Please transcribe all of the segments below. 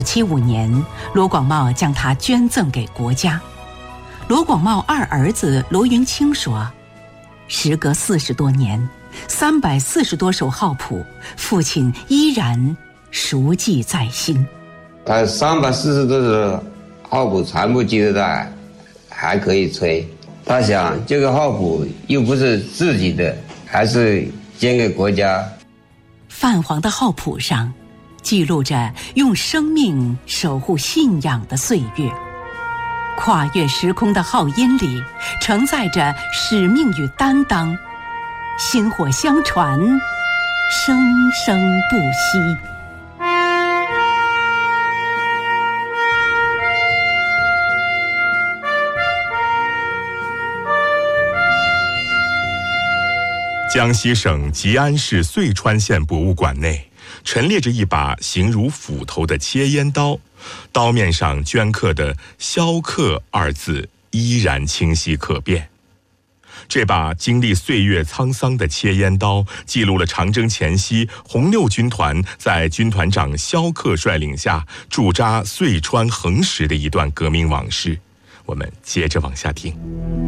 75年，罗广茂将它捐赠给国家。罗广茂二儿子罗云清说，时隔40多年，340多首号谱，父亲依然熟记在心。 他340多首号谱全部记得在，还可以吹。他想这个号谱又不是自己的，还是捐给国家。 泛黄的号谱上记录着用生命守护信仰的岁月，跨越时空的号音里承载着使命与担当，薪火相传，生生不息。 江西省吉安市遂川县博物馆内陈列着一把形如斧头的切烟刀，刀面上镌刻的“萧克”二字依然清晰可辨。这把经历岁月沧桑的切烟刀，记录了长征前夕红六军团在军团长萧克率领下驻扎遂川横石的一段革命往事。我们接着往下听。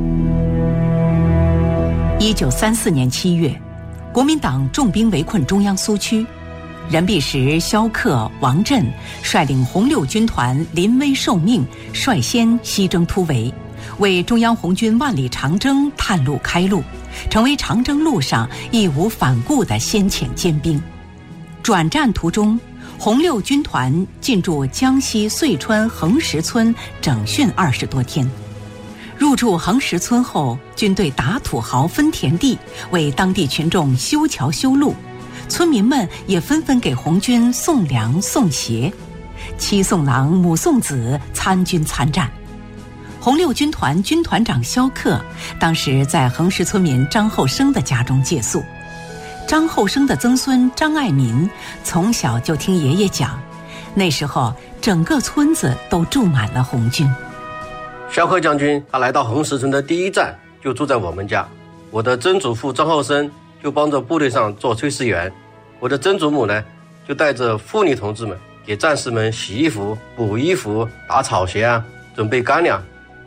1934年7月，国民党重兵围困中央苏区，任弼时、萧克、王震率领红六军团临危受命，率先西征突围，为中央红军万里长征探路开路，成为长征路上义无反顾的先遣尖兵。转战途中，红六军团进驻江西遂川横石村整训20多天。入驻横石村后，军队打土豪分田地，为当地群众修桥修路，村民们也纷纷给红军送粮送鞋，妻送郎母送子，参军参战。红六军团军团长萧克当时在横石村民张厚生的家中借宿。张厚生的曾孙张爱民从小就听爷爷讲，那时候整个村子都住满了红军。 萧克将军他来到横石村的第一站就住在我们家，我的曾祖父张厚生就帮着部队上做炊事员，我的曾祖母呢就带着妇女同志们给战士们洗衣服、补衣服、打草鞋啊，准备干粮。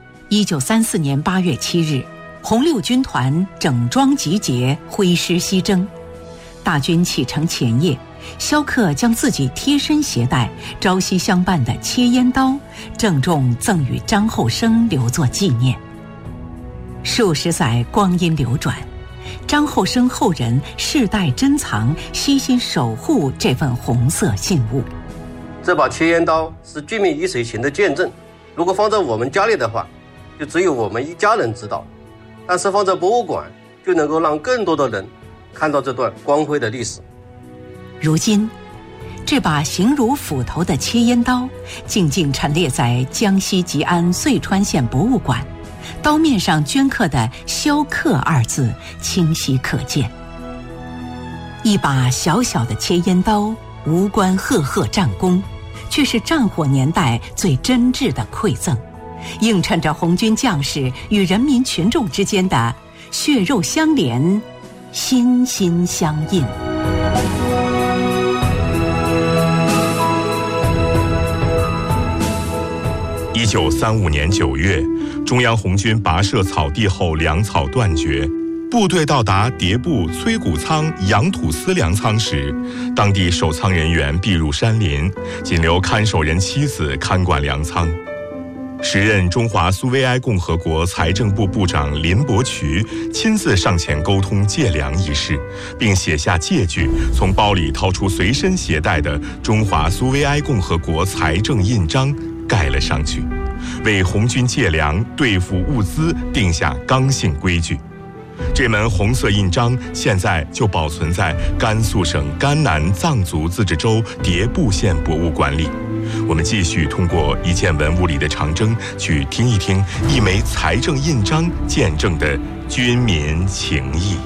1934年8月7日，红六军团整装集结，挥师西征。大军启程前夜，萧克将自己贴身携带、朝夕相伴的切烟刀郑重赠与张厚生，留作纪念。数十载光阴流转，张厚生后人世代珍藏、悉心守护这份红色信物。 这把切烟刀是军民鱼水情的见证，如果放在我们家里的话，就只有我们一家人知道，但是放在博物馆，就能够让更多的人看到这段光辉的历史。 如今，这把形如斧头的切烟刀静静陈列在江西吉安遂川县博物馆，刀面上镌刻的“萧克”二字清晰可见。一把小小的切烟刀，无关赫赫战功，却是战火年代最真挚的馈赠，映衬着红军将士与人民群众之间的血肉相连、心心相印。 1935年9月，中央红军跋涉草地后粮草断绝，部队到达迭部崔谷仓养土司粮仓时，当地守仓人员避入山林，仅留看守人妻子看管粮仓。时任中华苏维埃共和国财政部部长林伯渠亲自上前沟通借粮一事，并写下借据，从包里掏出随身携带的中华苏维埃共和国财政印章盖了上去，为红军借粮兑付物资定下刚性规矩。这门红色印章现在就保存在甘肃省甘南藏族自治州迭部县博物馆里。我们继续通过一件文物里的长征，去听一听一枚财政印章见证的军民情谊。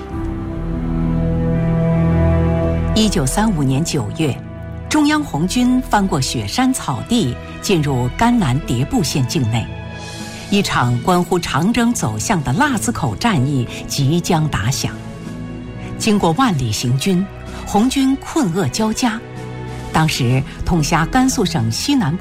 1935年9月，中央红军翻过雪山草地，进入甘南迭部县境内。一场关乎长征走向的腊子口战役即将打响。经过万里行军，红军困厄交加， 当时统辖甘肃省西南部